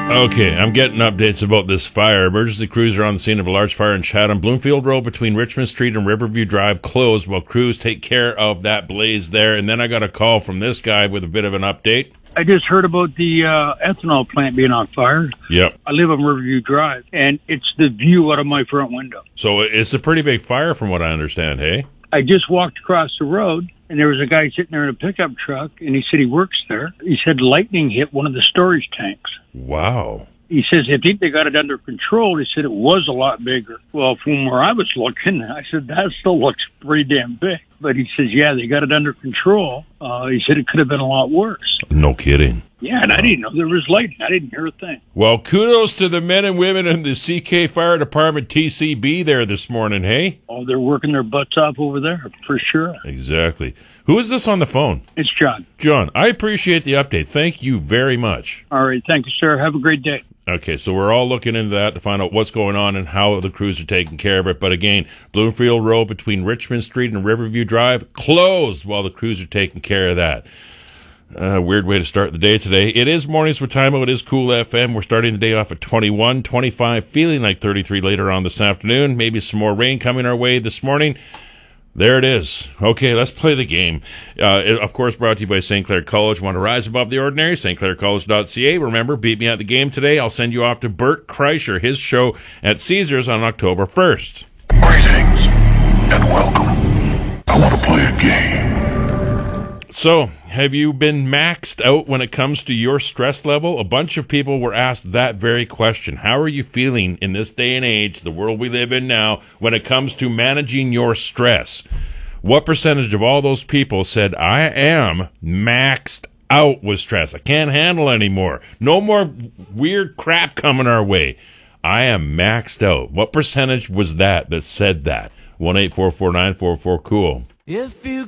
Okay, I'm getting updates about this fire. Emergency crews are on the scene of a large fire in Chatham. Bloomfield Road between Richmond Street and Riverview Drive closed while crews take care of that blaze there. And then I got a call from this guy with a bit of an update. I just heard about the ethanol plant being on fire. Yep. I live on Riverview Drive, and it's the view out of my front window. So it's a pretty big fire from what I understand, hey? I just walked across the road, and there was a guy sitting there in a pickup truck, and he said he works there. He said lightning hit one of the storage tanks. Wow. He says, I think they got it under control. He said it was a lot bigger. Well, from where I was looking, I said, that still looks pretty damn big. But he says, yeah, they got it under control. He said it could have been a lot worse. No kidding. Yeah, and I didn't know there was lightning. I didn't hear a thing. Well, kudos to the men and women in the CK Fire Department TCB there this morning, hey? Oh, they're working their butts off over there, for sure. Exactly. Who is this on the phone? It's John. John, I appreciate the update. Thank you very much. All right, thank you, sir. Have a great day. Okay, so we're all looking into that to find out what's going on and how the crews are taking care of it. But again, Bloomfield Road between Richmond Street and Riverview Drive closed while the crews are taking care of that. Weird way to start the day today. It is Mornings with Timo. It is Cool FM. We're starting the day off at 21, 25, feeling like 33 later on this afternoon. Maybe some more rain coming our way this morning. There it is. Okay, let's play the game. Of course, brought to you by St. Clair College. Want to rise above the ordinary? stclaircollege.ca. Remember, beat me at the game today. I'll send you off to Bert Kreischer, his show at Caesars on October 1st. Greetings and welcome. I want to play a game. So, have you been maxed out when it comes to your stress level? A bunch of people were asked that very question. How are you feeling in this day and age, the world we live in now, when it comes to managing your stress? What percentage of all those people said, I am maxed out with stress. I can't handle anymore. No more weird crap coming our way. I am maxed out. What percentage was that said that? 1-844-944-COOL. If you